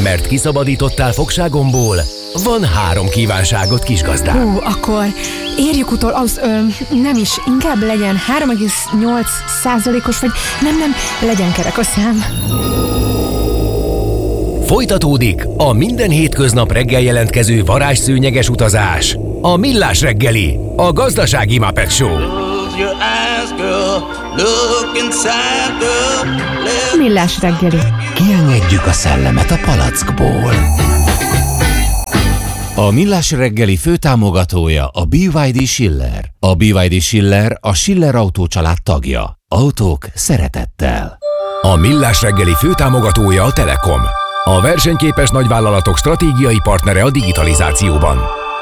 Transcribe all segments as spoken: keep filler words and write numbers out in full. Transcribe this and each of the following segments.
Mert kiszabadítottál fogságomból, van három kívánságot, kisgazdám. Hú, akkor érjük utol, az ö, nem is, inkább legyen három egész nyolc százalékos, vagy nem, nem, legyen kerek a szám. Folytatódik a minden hétköznap reggel jelentkező varázsszőnyeges utazás. A Millás reggeli, a gazdasági Muppet Show. Millás reggeli. Kiengedjük a szellemet a palackból. A Millás reggeli főtámogatója a bé vé dé Schiller. A bé vé dé Schiller a Schiller Autó család tagja. Autók szeretettel. A Millás reggeli főtámogatója a Telekom. A versenyképes nagyvállalatok stratégiai partnere a digitalizációban.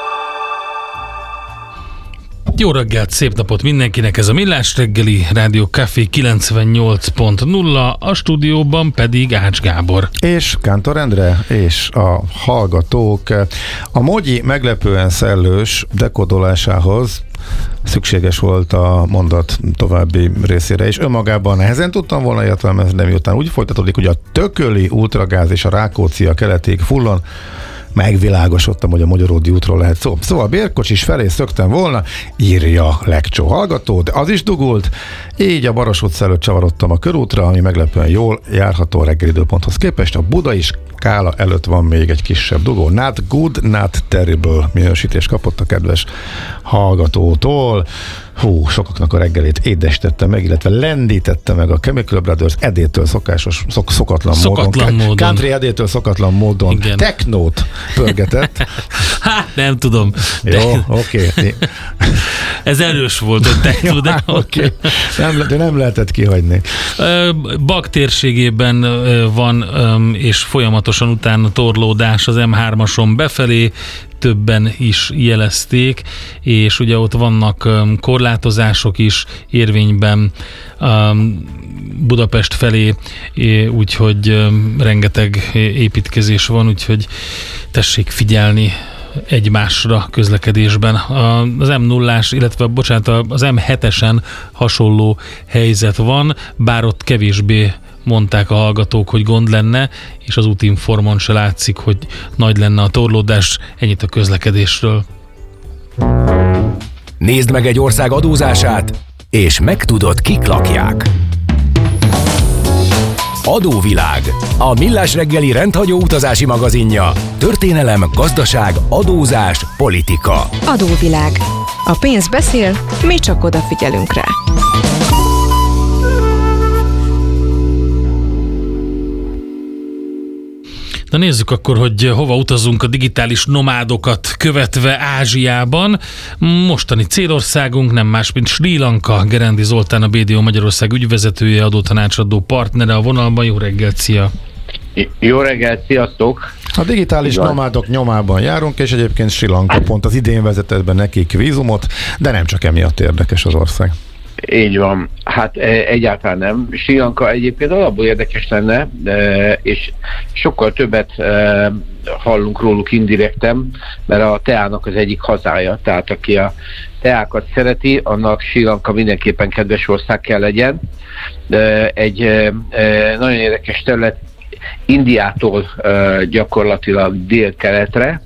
Jó reggelt, szép napot mindenkinek, ez a Millás reggeli Rádió Café kilencvennyolc pont nulla, a stúdióban pedig Ács Gábor. És Kántor Endre, és a hallgatók. A Mogyi meglepően szellős dekódolásához szükséges volt a mondat további részére, és önmagában nehezen tudtam volna értelmezni, miután úgy folytatódik, hogy a Tököli ultragáz és a Rákóczi a keletig fullon, megvilágosodtam, hogy a Magyaródi útról lehet szó. Szóval Bérkocsis felé szöktem volna, írja Lekcsó hallgató, de az is dugult, így a Baros utca előtt csavarodtam a körútra, ami meglepően jól járható a reggelidőponthoz képest. A budai skála előtt van még egy kisebb dugó. Not good, not terrible minősítés kapott a kedves hallgatótól. Hú, sokaknak a reggelét édesítette meg, illetve lendítette meg a Chemical Brothers Edétől szokásos, szok, szokatlan, szokatlan módon. módon. Country Edétől szokatlan módon. Igen. Technót pörgetett. Hát nem tudom. Jó, oké. Okay. Ez erős volt a technó, de oké. Okay. Nem, de nem lehetett kihagyni. Bak térségében van, és folyamatosan utána torlódás az em hármason befelé, többen is jelezték, és ugye ott vannak korlátozások is érvényben Budapest felé, úgyhogy rengeteg építkezés van, úgyhogy tessék figyelni egymásra közlekedésben. Az em nullás, illetve bocsánat, az em hetesen hasonló helyzet van, bár ott kevésbé mondták a hallgatók, hogy gond lenne, és az útinformon se látszik, hogy nagy lenne a torlódás. Ennyit a közlekedésről. Nézd meg egy ország adózását, és megtudod, kik lakják. Adóvilág, a Millás reggeli rendhagyó utazási magazinja. Történelem, gazdaság, adózás, politika. Adóvilág. A pénz beszél, mi csak odafigyelünk rá. Na nézzük akkor, hogy hova utazunk a digitális nomádokat követve Ázsiában. Mostani célországunk nem más, mint Srí Lanka. Gerendi Zoltán, a bé dé o Magyarország ügyvezetője, adótanácsadó partnere a vonalban. Jó reggelt, szia! Jó reggelt, sziasztok! A digitális Igen. nomádok nyomában járunk, és egyébként Srí Lanka pont az idén vezetett be nekik vízumot, de nem csak emiatt érdekes az ország. Így van. Hát egyáltalán nem. Srí Lanka egyébként alapból érdekes lenne, és sokkal többet hallunk róluk indirektem, mert a teának az egyik hazája. Tehát aki a teákat szereti, annak Srí Lanka mindenképpen kedves ország kell legyen. Egy nagyon érdekes terület, Indiától gyakorlatilag dél-keletre,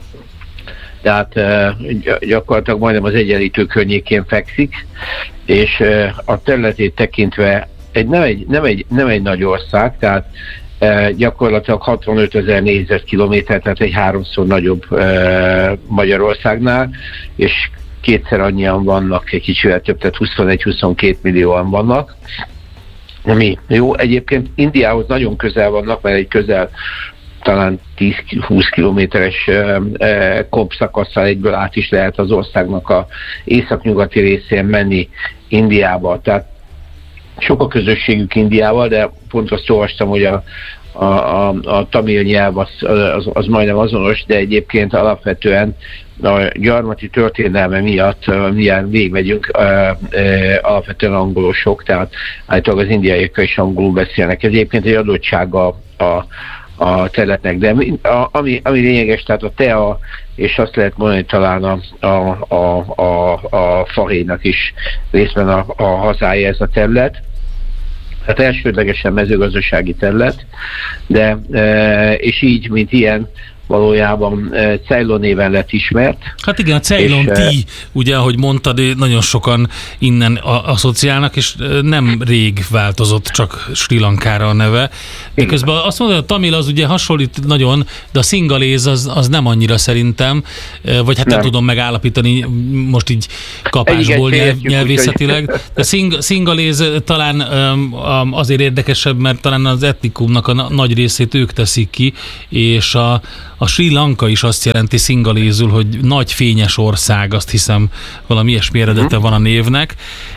tehát gyakorlatilag majdnem az Egyenlítő környékén fekszik, és a területét tekintve egy, nem, egy, nem, egy, nem egy nagy ország, tehát gyakorlatilag hatvanötezer négyzetkilométer, tehát egy háromszor nagyobb Magyarországnál, és kétszer annyian vannak, egy kicsivel több, tehát huszonegy-huszonkettő millióan vannak. Ami jó, egyébként Indiához nagyon közel vannak, mert egy közel talán tíz-húsz kilométeres kompszakasszal egyből át is lehet az országnak a északnyugati részén menni Indiába. Tehát sok a közösségük Indiával, de pont azt olvastam, hogy a, a, a, a tamil nyelv az, az, az majdnem azonos, de egyébként alapvetően a gyarmati történelme miatt, milyen végigmegyünk, alapvetően angolosok, tehát általában az indiaiakkal is angolul beszélnek. Ez egyébként egy adottsága a a területnek, de a, ami, ami lényeges, tehát a tea, és azt lehet mondani talán a, a, a, a, a fahéjnak is részben a, a hazája ez a terület. hát elsődlegesen mezőgazdasági terület, de és így, mint ilyen, valójában Ceylon néven lett ismert. Hát igen, a Ceylon Tea, ugye, ahogy mondtad, nagyon sokan innen asszociálnak, és nem rég változott csak Sri Lankára a neve. De közben azt mondod, hogy a tamil az ugye hasonlít nagyon, de a szingaléz az, az nem annyira szerintem, vagy hát nem, nem tudom megállapítani most így kapásból igen, nyelv, nyelvészetileg. De szing, szingaléz talán azért érdekesebb, mert talán az etnikumnak a nagy részét ők teszik ki, és a A Sri Lanka is azt jelenti szingalézül, hogy nagy fényes ország, azt hiszem valami ilyesmi eredete van a névnek.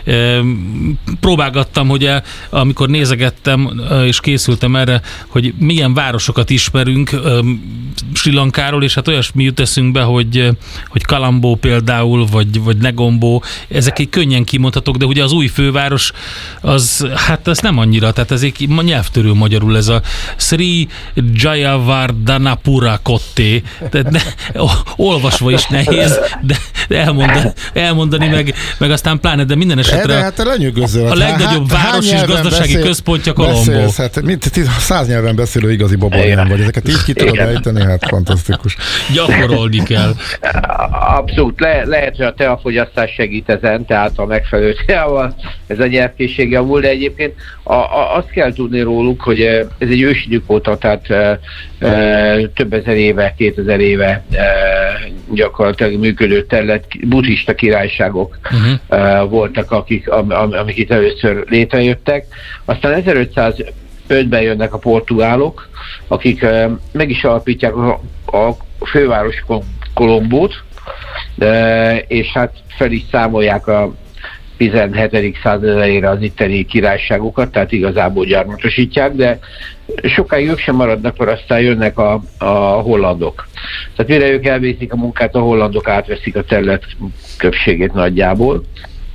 Próbálgattam, hogy amikor nézegettem és készültem erre, hogy milyen városokat ismerünk Sri Lankáról, és hát olyasmi jut eszünkbe, hogy, hogy Colombo például, vagy, vagy Negombo, ezek egy könnyen kimondhatók, de ugye az új főváros, az, hát ez nem annyira, tehát ez egy nyelvtörő magyarul, ez a Sri Jayawardenepura Kotté, tehát ne, olvasva is nehéz, de elmondani, elmondani meg, meg aztán pláne, de minden esetre de hát a, a legnagyobb hát, város és gazdasági beszél, központja Colombo. Hát mint száz nyelven beszélő igazi babarján vagy, ezeket így ki tudod ejteni, hát fantasztikus. Gyakorolni kell. Abszolút, Le, lehet, hogy a teafogyasztás segít ezen, tehát a megfelelő teával ez a nyelvkészség javul, de egyébként a, a, azt kell tudni róluk, hogy ez egy ősidők óta, tehát e, e, több ezer éve, kétezer éve e, gyakorlatilag működő terület, buddhista királyságok uh-huh. e, voltak, akik, am, am, amik itt először létrejöttek. Aztán ezerötszázötben jönnek a portugálok, akik e, meg is alapítják a, a főváros Colombót, e, és hát fel is számolják a tizenhetedik század elejére az itteni királyságokat, tehát igazából gyarmatosítják, de sokáig ők sem maradnak, mert aztán jönnek a, a hollandok. Tehát mire ők elvégzik a munkát, a hollandok átveszik a terület többségét nagyjából,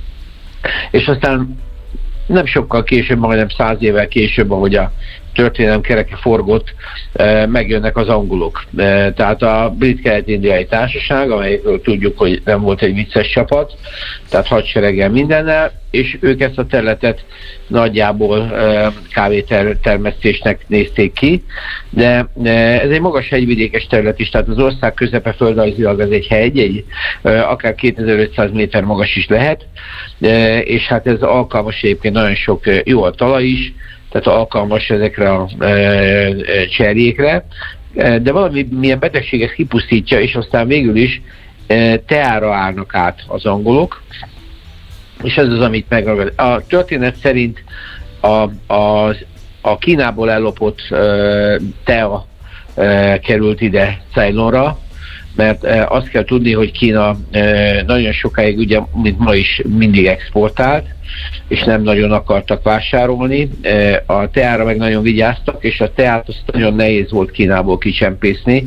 és aztán nem sokkal később, majdnem száz évvel később, ahogy a történelem kereke forgott, megjönnek az angolok. Tehát a Brit Kelet-Indiai Társaság, amelyekről tudjuk, hogy nem volt egy vicces csapat, tehát hadsereggel mindennel, és ők ezt a területet nagyjából kávétermesztésnek nézték ki, de ez egy magas hegyvidékes terület is, tehát az ország közepe földrajzilag ez egy hegy, egy akár kétezer-ötszáz méter magas is lehet, és hát ez alkalmas egyébként nagyon sok, jó a talaj is, tehát alkalmas ezekre a e, e, cserjékre, de valami milyen betegség ezt kipusztítja, és aztán végül is e, teára állnak át az angolok, és ez az, amit megragad. A történet szerint a, a, a Kínából ellopott e, tea e, került ide Ceylonra, mert e, azt kell tudni, hogy Kína e, nagyon sokáig, ugye, mint ma is mindig exportált, és nem nagyon akartak vásárolni. A teára meg nagyon vigyáztak, és a teát azt nagyon nehéz volt Kínából kicsempészni,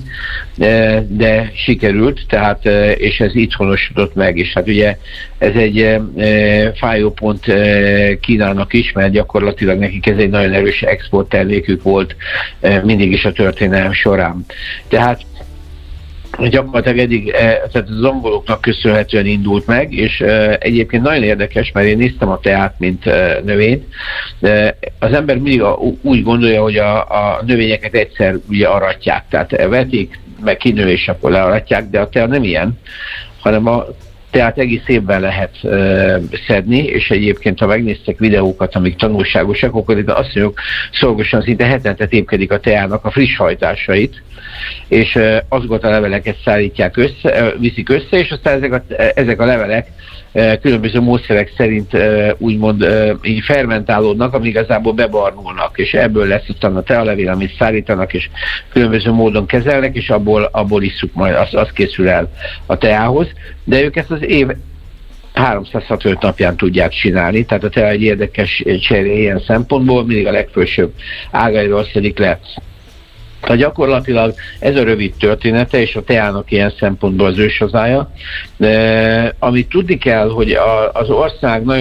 de sikerült, tehát, és ez itthonostodott meg, és hát ugye ez egy fájó pont Kínának is, mert gyakorlatilag nekik ez egy nagyon erős exporttermékük volt mindig is a történelem során. Tehát gyakorlatilag eddig, tehát az angoloknak köszönhetően indult meg, és egyébként nagyon érdekes, mert én néztem a teát, mint növényt. Az ember mindig úgy gondolja, hogy a, a növényeket egyszer ugye aratják, tehát vetik, meg kinő, és akkor learatják, de a tea nem ilyen, hanem a teát egész évben lehet uh, szedni, és egyébként, ha megnéztek videókat, amik tanulságosak, akkor itt azt mondjuk, szolgosan szinte hetente tépkedik a teának a friss hajtásait, és uh, azokat a leveleket szállítják össze, uh, viszik össze, és aztán ezek a, ezek a levelek uh, különböző módszerek szerint uh, úgymond uh, így fermentálódnak, amíg igazából bebarnulnak, és ebből lesz utána a tealevél, amit szállítanak, és különböző módon kezelnek, és abból, abból isszuk majd, az, az készül el a teához. De ők ezt az év háromszázhatvanöt napján tudják csinálni, tehát a tea egy érdekes cseré ilyen szempontból, mindig a legfősebb ágairól szedik le. Tehát gyakorlatilag ez a rövid története, és a teának ilyen szempontból az őshazája. Amit tudni kell, hogy a, az ország nagyon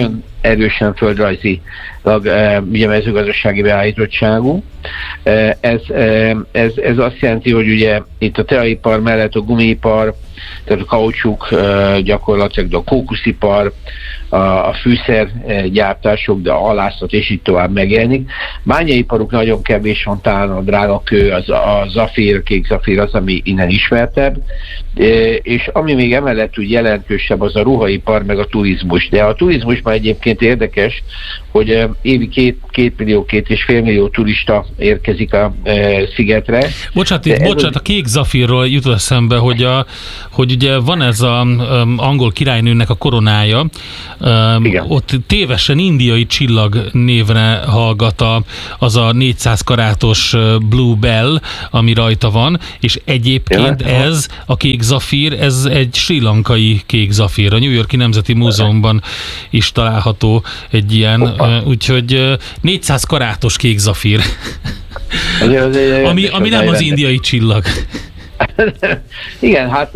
erősen földrajzilag ugye mezőgazdasági beállítottságú. Ez, ez, ez azt jelenti, hogy ugye itt a teaipar mellett a gumiipar, tehát a kaucsuk, gyakorlatilag a kókuszipar, a, a fűszergyártások, de a halászat és így tovább megjelenik. Bányaiparuk nagyon kevés van, talán a drágakő, az, a zafír, kék zafír az, ami innen ismertebb, és ami még emellett úgy jelentősebb, az a ruhaipar, meg a turizmus. De a turizmusban egyébként érdekes, hogy évi két, két millió, két és fél millió turista érkezik a e, szigetre. Bocsánat, itt, bocsánat, a kék zafírról jutott eszembe, hogy, a, hogy ugye van ez az um, angol királynőnek a koronája, um, ott tévesen indiai csillag névre hallgat a, az a négyszáz karátos Blue Bell, ami rajta van, és egyébként ja, ez a kék zafír, ez egy sri lankai kék zafír. A New York-i Nemzeti Múzeumban is található egy ilyen, uh, úgyhogy négyszáz karátos kék zafír. Azért, azért, ami, ami nem az indiai csillag. Igen, hát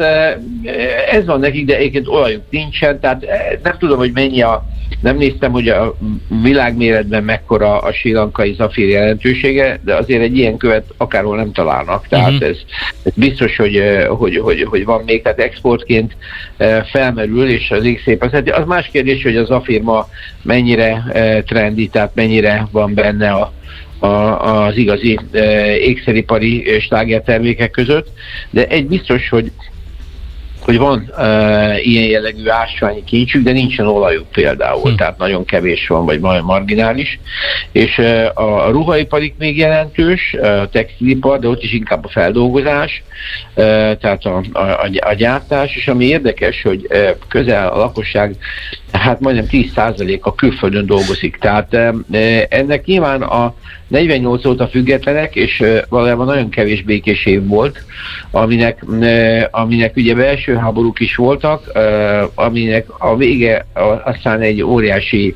ez van nekik, de egyébként olajuk nincsen, tehát nem tudom, hogy mennyi a, nem néztem, hogy a világméretben mekkora a sri lankai zafír jelentősége, de azért egy ilyen követ akárhol nem találnak, tehát uh-huh. ez, ez biztos, hogy, hogy, hogy, hogy van még, tehát exportként felmerül, és az ég szép. Az más kérdés, hogy a zafír ma mennyire trendi, tehát mennyire van benne a A, az igazi e, ékszeripari slágertermékek között, de egy biztos, hogy hogy van e, ilyen jellegű ásványi kincsük, de nincsen olajuk például, hm. tehát nagyon kevés van, vagy majd marginális, és e, a ruhaiparik még jelentős, a textilipar, de ott is inkább a feldolgozás, e, tehát a, a, a gyártás, és ami érdekes, hogy e, közel a lakosság, hát majdnem tíz százaléka külföldön dolgozik, tehát e, ennek nyilván a negyvennyolc óta függetlenek, és valójában nagyon kevés békés év volt, aminek, aminek ugye belső háborúk is voltak, aminek a vége aztán egy óriási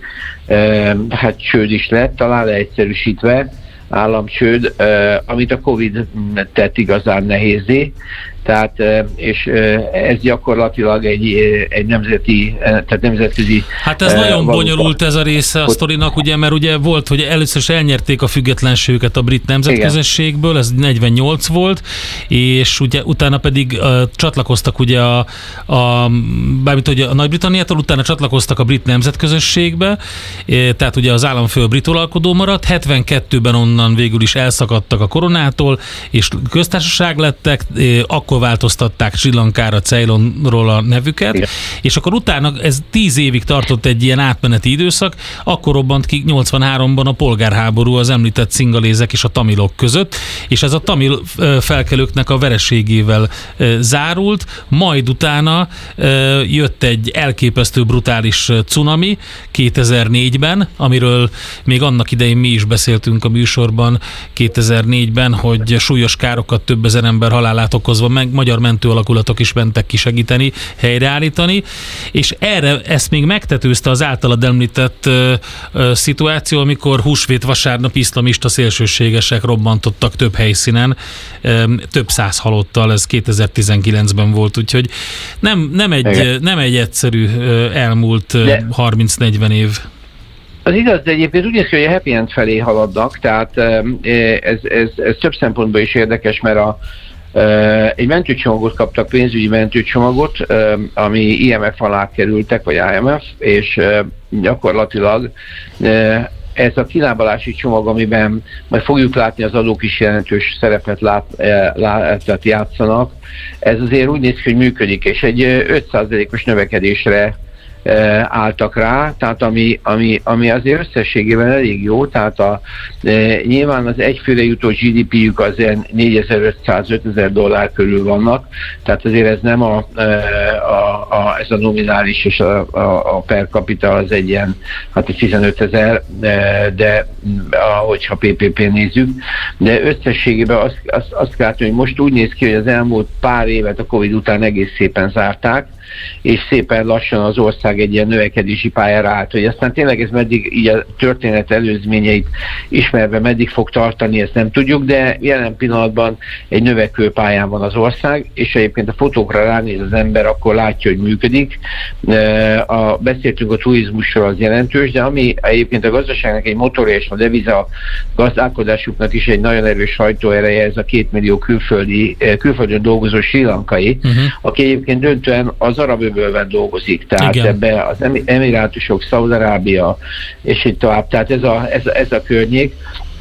hát csőd is lett, talán leegyszerűsítve, államcsőd, amit a Covid tett igazán nehézzé. Tehát, és ez gyakorlatilag egy, egy nemzeti, tehát nemzetközi... Hát ez nagyon bonyolult ez a része a sztorinak, ugye, mert ugye volt, hogy először is elnyerték a függetlenségüket a brit nemzetközösségből, ez negyvennyolc volt, és ugye utána pedig uh, csatlakoztak ugye a, a bármint ugye a Nagy-Britanniától, utána csatlakoztak a brit nemzetközösségbe, tehát ugye az államfő brit uralkodó maradt, hetvenkettőben onnan végül is elszakadtak a koronától, és köztársaság lettek, akkor változtatták Sri Lankára, Ceylonról a nevüket, igen. És akkor utána ez tíz évig tartott egy ilyen átmeneti időszak, akkor robbant ki nyolcvanháromban a polgárháború az említett szingalézek és a tamilok között, és ez a tamil felkelőknek a vereségével zárult, majd utána jött egy elképesztő brutális cunami kétezer-négyben, amiről még annak idején mi is beszéltünk a műsorban kétezer-négyben, hogy súlyos károkat, több ezer ember halálát okozva, meg magyar mentőalakulatok is mentek ki segíteni, helyreállítani, és erre ezt még megtetőzte az általad említett ö, ö, szituáció, amikor húsvét vasárnap iszlamista szélsőségesek robbantottak több helyszínen, ö, több száz halottal, ez kétezer-tizenkilencben volt, úgyhogy nem, nem, egy, nem egy egyszerű ö, elmúlt ö, harminc-negyven év. Az igaz, de egyébként úgy néz ki, hogy a happy end felé haladnak, tehát ez, ez, ez több szempontból is érdekes, mert a egy mentőcsomagot kaptak, pénzügyi mentőcsomagot, ami I M F alá kerültek, vagy I M F, és gyakorlatilag ez a kilábalási csomag, amiben majd fogjuk látni, az adók is jelentős szerepet lát, lát, játszanak, ez azért úgy néz ki, hogy működik, és egy öt százalékos növekedésre álltak rá, tehát ami, ami, ami azért összességében elég jó, tehát a, e, nyilván az egyfőre jutó G D P-jük azért négyezer-ötszáz-ötezer dollár körül vannak, tehát azért ez nem a, a, a, ez a nominális és a, a, a per capita az egy ilyen, hát tizenötezer, de ahogyha P P P nézzük, de összességében azt, azt, azt kell látni, hogy most úgy néz ki, hogy az elmúlt pár évet a Covid után egész szépen zárták, és szépen lassan az ország egy ilyen növekedési pályára állt, hogy aztán tényleg ez meddig, így a történet előzményeit ismerve meddig fog tartani, ezt nem tudjuk, de jelen pillanatban egy növekvő pályán van az ország, és egyébként a fotókra ránéz az ember, akkor látja, hogy működik. A, beszéltünk a turizmusról, az jelentős, de ami egyébként a gazdaságnak egy motorja és a deviza gazdálkodásuknak is egy nagyon erős hajtóereje, ez a két millió külföldi, külföldön dolgozó srí lankai, uh-huh. aki egyébként döntően az arab öbölben dolgozik, tehát igen. ebbe az Emirátusok, Szaúd-Arábia, és így tovább, tehát ez a, ez, ez a környék,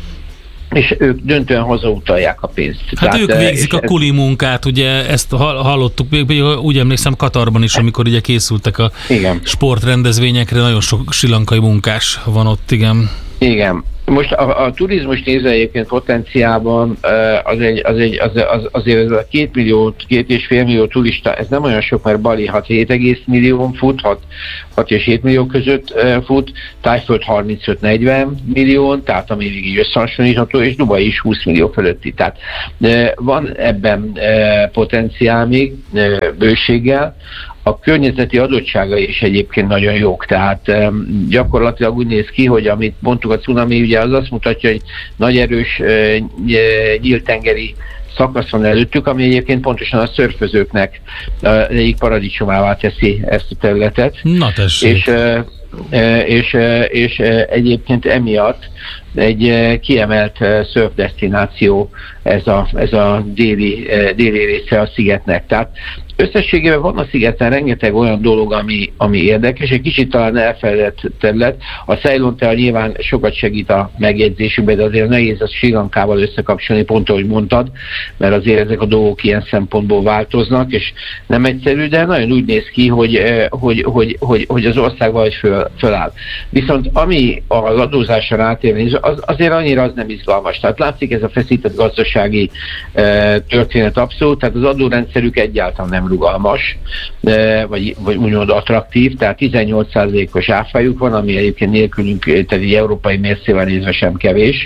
és ők döntően hazautalják a pénzt. Hát tehát, ők végzik a kuli munkát, ugye ezt hallottuk, úgy emlékszem Katarban is, amikor ugye készültek a igen. sportrendezvényekre, nagyon sok srí lankai munkás van ott, igen. Igen. Most a, a turizmus nézve egyébként potenciálban az egy, az egy, az, az, azért ez a két millió, két és fél millió turista, ez nem olyan sok, mert Bali hat-hét egész millión fut, hat és hét millió között fut, Tájföld harmincöt-negyven millió, tehát ami még így összehasonlítható, és Dubai is húsz millió fölötti. Tehát van ebben potenciál még bőséggel. A környezeti adottságai is egyébként nagyon jók, tehát um, gyakorlatilag úgy néz ki, hogy amit mondtuk a cunami, ugye az azt mutatja, hogy nagy erős uh, nyíltengeri szakasz van előttük, ami egyébként pontosan a szörfözőknek uh, egyik paradicsomává teszi ezt a területet. Na tessék. És, uh, uh, és, uh, és uh, egyébként emiatt egy uh, kiemelt uh, szörfdesztináció ez a, ez a déli, uh, déli része a szigetnek. Tehát összességében van a szigeten rengeteg olyan dolog, ami, ami érdekes, egy kicsit talán elfeledett terület. A Ceylon tea nyilván sokat segít a megjegyzésükben, de azért nehéz azt Srí Lankával összekapcsolni, pont ahogy mondtad, mert azért ezek a dolgok ilyen szempontból változnak, és nem egyszerű, de nagyon úgy néz ki, hogy, hogy, hogy, hogy, hogy az ország valahogy föl, föláll. Viszont ami az adózásra rátérni, az, azért annyira az nem izgalmas. Tehát látszik ez a feszített gazdasági e, történet abszolút, tehát az adórendszerük egyáltalán nem rugalmas, vagy, vagy úgymond attraktív, tehát tizennyolc százalékos áfájuk van, ami egyébként nélkülünk, tehát egy európai mércével nézve sem kevés,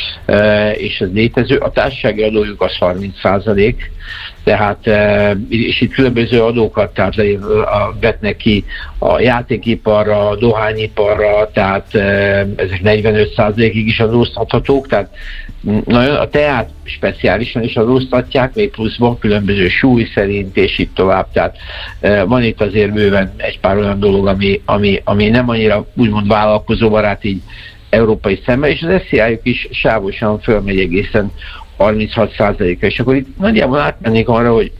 és ez létező. A társasági adójuk az harminc százalék, tehát, és itt különböző adókat tehát vetnek ki a játékiparra, a dohányiparra, tehát ezek negyvenöt százalékig is adóztathatók, tehát nagyon, a teát speciálisan is adóztatják, még pluszban különböző súly szerint, és itt tovább, tehát van itt azért bőven egy pár olyan dolog, ami, ami, ami nem annyira úgymond vállalkozóbarát így európai szemben, és az es zé i-juk is sávosan fölmegy egészen harminchat százalékra, és akkor itt nagyjából átmennék arra, hogy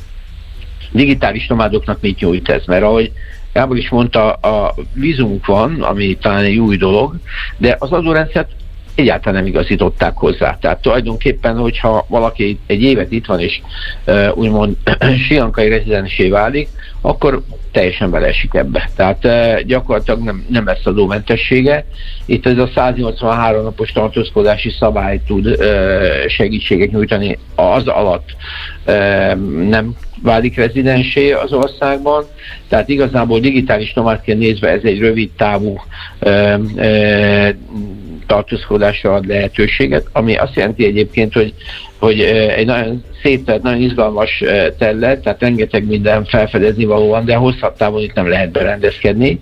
digitális nomádoknak mit nyújt ez, mert ahogy Gábor is mondta, a vízumunk van, ami talán egy új dolog, de az adórendszert egyáltalán nem igazították hozzá. Tehát tulajdonképpen, hogyha valaki egy évet itt van, és uh, úgymond srí lankai rezidensé válik, akkor teljesen beleesik ebbe. Tehát uh, gyakorlatilag nem, nem lesz adómentessége. Itt ez a száznyolcvanhárom napos tartózkodási szabály tud uh, segítséget nyújtani, az alatt uh, nem válik rezidensé az országban. Tehát igazából digitális nomádként nézve ez egy rövid távú uh, uh, tartózkodásra ad lehetőséget, ami azt jelenti egyébként, hogy, hogy egy nagyon szép, tehát nagyon izgalmas terület, tehát rengeteg minden felfedezni való van, de hosszabb távon itt nem lehet berendezkedni.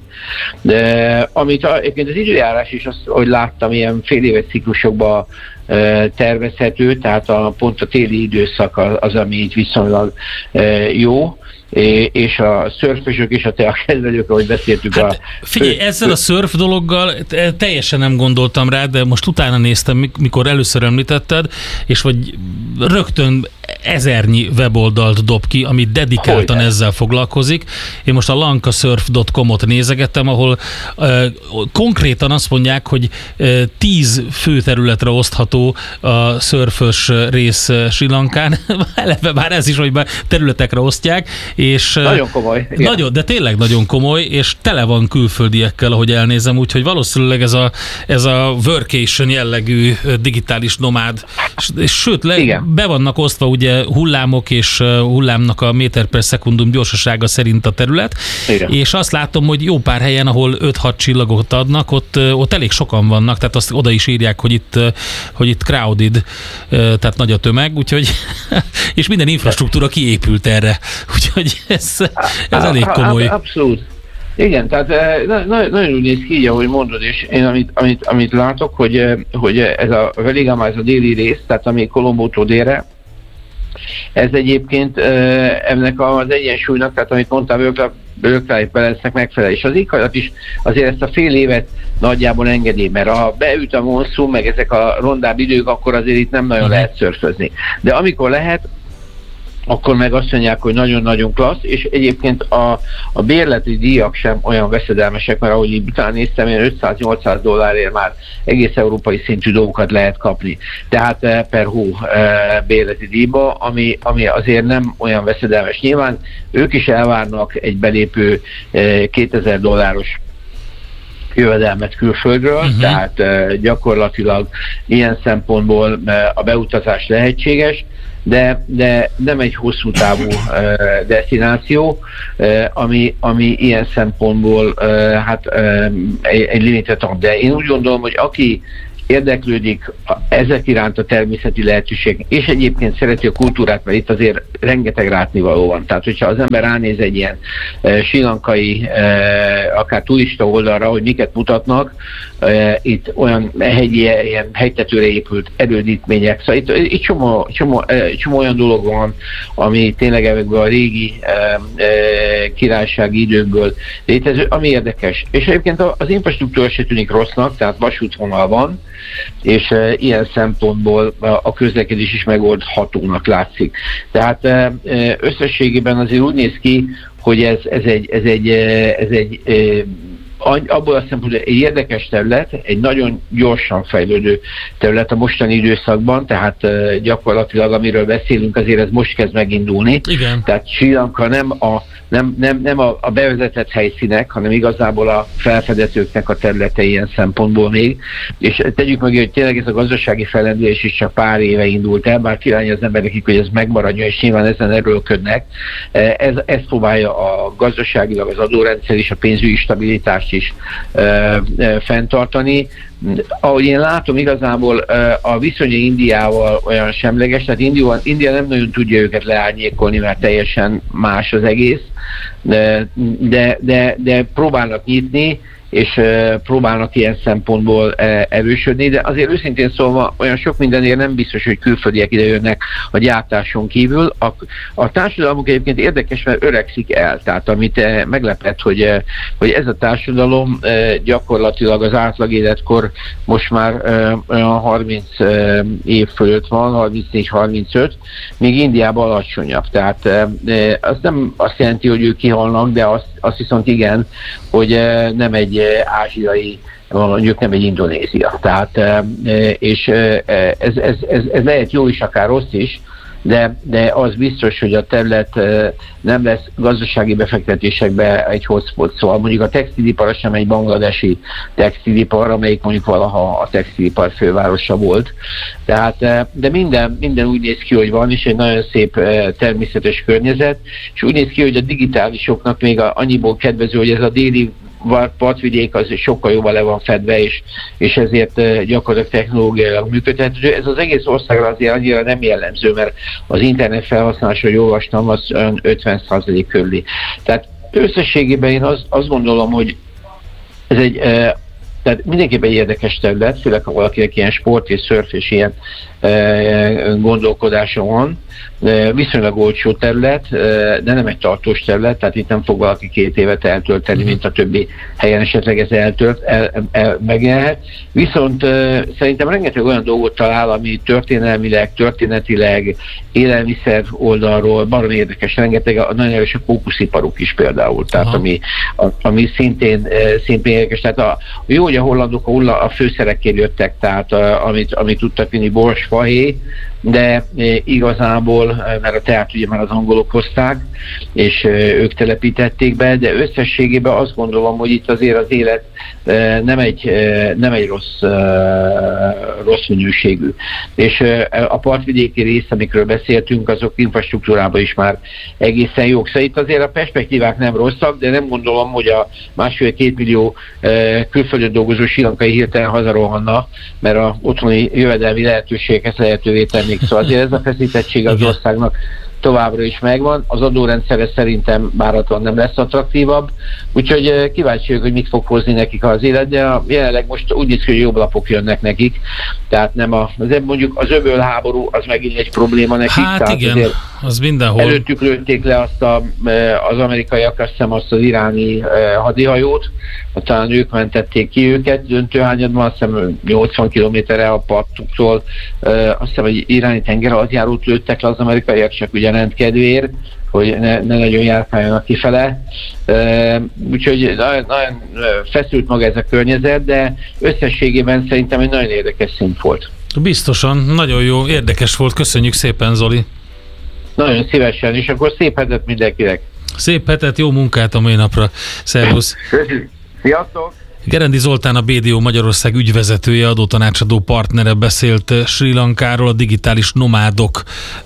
De amit egyébként az időjárás is, azt, hogy láttam, ilyen fél éves ciklusokban tervezhető, tehát a, pont a téli időszak az, az ami itt viszonylag jó, és a szörfösök és a teakedvelők, ahogy beszéltük. Hát, a figyelj, fő, ezzel a szörf dologgal teljesen nem gondoltam rá, de most utána néztem, mikor először említetted, és vagy rögtön ezernyi weboldalt dob ki, ami dedikáltan Hogyne. ezzel foglalkozik. Én most a lankasurf pont com-ot nézegettem, ahol uh, konkrétan azt mondják, hogy uh, tíz fő területre osztható a szörfös rész Srí Lankán. Eleve már ez is, hogy már területekre osztják. És, nagyon komoly. Nagyon, de tényleg nagyon komoly, és tele van külföldiekkel, ahogy elnézem, úgyhogy valószínűleg ez a, ez a workation jellegű digitális nomád, és sőt, le, be vannak osztva ugye hullámok és hullámnak a méter per szekundum gyorsasága szerint a terület, igen. És azt látom, hogy jó pár helyen, ahol öt-hat csillagot adnak, ott, ott elég sokan vannak, tehát azt oda is írják, hogy itt, hogy itt crowded, tehát nagy a tömeg, úgyhogy és minden infrastruktúra kiépült erre, úgyhogy ez, ez elég komoly. Abszolút. Igen, tehát na, na, nagyon úgy néz ki így, ahogy mondod, és én amit, amit, amit látok, hogy, hogy ez a Veligama, ez a déli rész, tehát ami Kolombótól délre, ez egyébként ennek az egyensúlynak, tehát amit mondtam, work-life balance-nek megfelel, és az éghajlat is azért ezt a fél évet nagyjából engedi, mert ha beüt a monszum, meg ezek a rondább idők, akkor azért itt nem nagyon lehet szörfözni. De amikor lehet, akkor meg azt mondják, hogy nagyon-nagyon klassz, és egyébként a, a bérleti díjak sem olyan veszedelmesek, mert ahogy így utána néztem, ilyen ötszáz-nyolcszáz dollárért már egész európai szintű dolgokat lehet kapni. Tehát per hó bérleti díjba, ami, ami azért nem olyan veszedelmes. Nyilván ők is elvárnak egy belépő kétezer dolláros jövedelmet külföldről, uh-huh. tehát uh, gyakorlatilag ilyen szempontból uh, a beutazás lehetséges, de, de nem egy hosszú távú uh, destináció, uh, ami, ami ilyen szempontból uh, hát uh, egy, egy limitet ad. De én úgy gondolom, hogy aki érdeklődik ezek iránt a természeti lehetőség, és egyébként szereti a kultúrát, mert itt azért rengeteg látnivaló van. Tehát, hogyha az ember ránéz egy ilyen e, sri-lankai, e, akár turista oldalra, hogy miket mutatnak, e, itt olyan hegyi, ilyen hegytetőre épült erődítmények, szóval itt, itt csomó, csomó, e, csomó olyan dolog van, ami tényleg ebben a régi e, e, királysági időkből létező, ami érdekes. És egyébként az infrastruktúra se tűnik rossznak, tehát vasútvonal van, és e, ilyen szempontból a közlekedés is megoldhatónak látszik. Tehát e, összességében azért úgy néz ki, hogy ez, ez egy, ez egy, ez egy e, abból a szempontból egy érdekes terület, egy nagyon gyorsan fejlődő terület a mostani időszakban, tehát uh, gyakorlatilag amiről beszélünk, azért ez most kezd megindulni. Igen. Tehát Sri Lanka nem a, nem, nem, nem a, a bevezetett helyszínek, hanem igazából a felfedezőknek a területe ilyen szempontból még. És tegyük meg, hogy tényleg ez a gazdasági fellendülés is csak pár éve indult el, bár kívánja az emberekig, hogy ez megmaradjon, és nyilván ezen erőlködnek. Ez, ez próbálja a gazdaságilag az adórendszer és a pénzügyi stabilitást is e, e, fenntartani. Ahogy én látom, igazából e, a viszonya Indiával olyan semleges, tehát India, India nem nagyon tudja őket leárnyékolni, mert teljesen más az egész, de, de, de, de próbálnak nyitni, és uh, próbálnak ilyen szempontból uh, erősödni, de azért őszintén szólva olyan sok mindenért nem biztos, hogy külföldiek ide jönnek a gyártáson kívül. A, a társadalmuk egyébként érdekes, mert öregszik el, tehát amit uh, meglepett, hogy, uh, hogy ez a társadalom uh, gyakorlatilag az átlag életkor most már uh, olyan harminc uh, év fölött van, harmincnégy-harmincöt, míg Indiában alacsonyabb. Tehát uh, uh, az nem azt jelenti, hogy ők kihalnak, de azt, azt viszont igen, hogy uh, nem egy ázsiai, mondjuk nem egy Indonézia. Tehát, és ez, ez, ez, ez lehet jó is, akár rossz is, de, de az biztos, hogy a terület nem lesz gazdasági befektetésekbe egy hotspot. Szóval mondjuk a textilipar sem egy bangladesi textilipar, amelyik mondjuk valaha a textilipar fővárosa volt. Tehát, de minden, minden úgy néz ki, hogy van, és egy nagyon szép természetes környezet, és úgy néz ki, hogy a digitálisoknak még annyiból kedvező, hogy ez a déli partvidék az sokkal jobban le van fedve, és, és ezért gyakorlatilag technológiailag működhető. Ez az egész országra azért annyira nem jellemző, mert az internet felhasználásra, hogy olvastam, az ötven százalék körüli. Tehát összességében én azt, azt gondolom, hogy ez egy tehát mindenképpen egy érdekes terület, főleg ha valakinek ilyen sport és szörf és ilyen e, gondolkodása van. E, viszonylag olcsó terület, e, de nem egy tartós terület, tehát itt nem fog valaki két évet eltölteni, mint a többi helyen esetleg ez eltölt, el, el, megjelenhet. Viszont e, szerintem rengeteg olyan dolgot talál, ami történelmileg, történetileg, élelmiszer oldalról baromi érdekes, rengeteg, a, nagyon erős a kókusziparuk is például, tehát ami, a, ami szintén, e, szintén érdekes. Tehát a, jó, hogy a hollandok a, a főszerekért jöttek, tehát a, amit, amit tudtak vinni, bors, fahé, de e, igazából, mert a teát ugye már az angolok hozták, és e, ők telepítették be, de összességében azt gondolom, hogy itt azért az élet e, nem egy, e, nem egy rossz, e, rossz minőségű. És e, a partvidéki rész, amikről beszéltünk, azok infrastruktúrában is már egészen jók. Szóval itt azért a perspektívák nem rosszak, de nem gondolom, hogy a másfél-két millió e, külföldön dolgozó sri-lankai hirtelen hazarohanna, mert a otthoni jövedelmi lehetőségeket lehetővé tennék. Szóval azért ez a feszítettség az országnak továbbra is megvan, az adórendszere szerintem várhatóan nem lesz attraktívabb, úgyhogy kíváncsi vagyok, hogy mit fog hozni nekik az élet, de jelenleg most úgy néz ki, hogy jobb lapok jönnek nekik, tehát nem a, az, mondjuk az öbölháború az megint egy probléma nekik. Hát igen, az mindenhol. Előttük lőtték le azt a, az amerikaiak, azt hiszem azt az iráni hadihajót, talán ők mentették ki őket döntőhányadban, azt hiszem nyolcvan kilométerre a partuktól, azt hiszem, hogy iráni tengeralattjárót lőttek le az amerikaiak, csak ugye rendkedvéért, hogy ne, ne nagyon járkáljanak kifele. Úgyhogy nagyon, nagyon feszült maga ez a környezet, de összességében szerintem egy nagyon érdekes szint volt. Biztosan, nagyon jó, érdekes volt, köszönjük szépen, Zoli. Nagyon szívesen, és akkor szép hetet mindenkinek. Szép hetet, jó munkát a mai napra. Szervusz! Sziasztok! Gerendi Zoltán, a bé dé o Magyarország ügyvezetője, adótanácsadó partnere beszélt Srí Lankáról, a digitális nomádok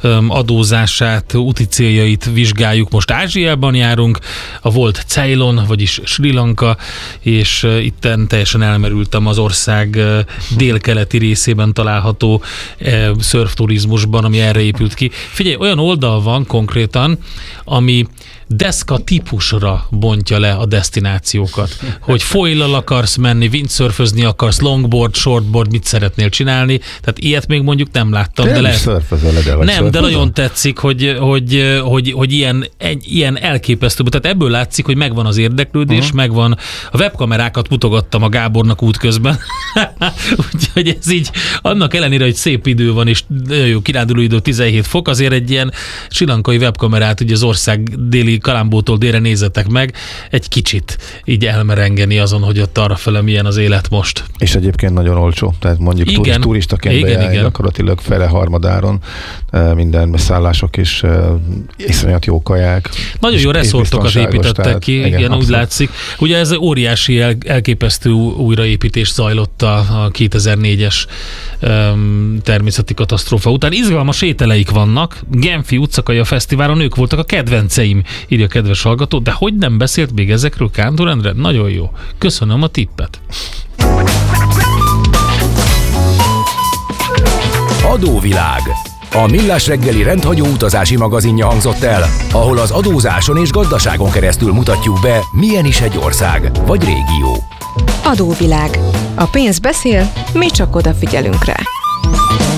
adózását, úti céljait vizsgáljuk. Most Ázsiában járunk, a volt Ceylon, vagyis Srí Lanka, és itten teljesen elmerültem az ország délkeleti részében található szörfturizmusban, ami erre épült ki. Figyelj, olyan oldal van konkrétan, ami deszka típusra bontja le a desztinációkat. Hogy foil-al akarsz menni, windsurfözni akarsz, longboard, shortboard, mit szeretnél csinálni. Tehát ilyet még mondjuk nem láttam. De de lehet... szörfözöl, de Nem, szörfözöl? de nagyon tetszik, hogy, hogy, hogy, hogy ilyen, egy, ilyen elképesztő. Tehát ebből látszik, hogy megvan az érdeklődés, uh-huh. megvan. A webkamerákat mutogattam a Gábornak útközben. Úgyhogy ez így, annak ellenére, hogy szép idő van, és jó kiránduló idő tizenhét fok, azért egy ilyen srí lankai webkamerát ugye az ország déli Kalambótól délre nézzetek meg, egy kicsit így elmerengeni azon, hogy ott arrafele milyen az élet most. És egyébként nagyon olcsó, tehát mondjuk igen. turist, turistaként bejárni gyakorlatilag fele harmadáron, minden szállások is iszonyat jó kaják. Nagyon jó reszortokat építettek tehát, ki, igen, igen úgy látszik. Ugye ez óriási el, elképesztő újraépítés zajlott a, a kétezer-négyes um, természeti katasztrófa után. Izgalmas ételeik vannak, Genfi utcakaja fesztiválon ők voltak a kedvenceim, írja a kedves hallgató, de hogy nem beszélt még ezekről Kántor Endre? Nagyon jó. Köszönöm a tippet. Adóvilág. A Millás reggeli rendhagyó utazási magazinja hangzott el, ahol az adózáson és gazdaságon keresztül mutatjuk be, milyen is egy ország vagy régió. Adóvilág. A pénz beszél, mi csak odafigyelünk rá.